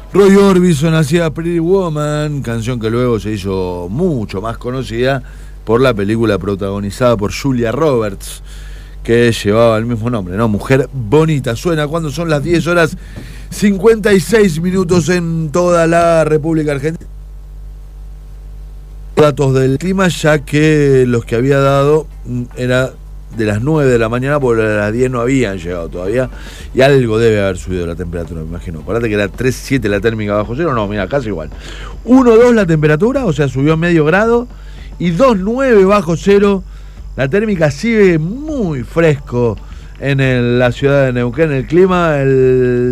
Roy Orbison hacía Pretty Woman, canción que luego se hizo mucho más conocida por la película protagonizada por Julia Roberts, que llevaba el mismo nombre, ¿no? Mujer Bonita. Suena cuando son las 10:56 en toda la República Argentina. Datos del clima, ya que los que había dado era de las 9 de la mañana, porque a las 10 no habían llegado todavía, y algo debe haber subido la temperatura, me imagino. Acordate que era 3,7 la térmica bajo cero, no, mira, casi igual. 1,2 la temperatura, o sea, subió medio grado, y 2,9 bajo cero. La térmica sigue muy fresco en la ciudad de Neuquén, el clima,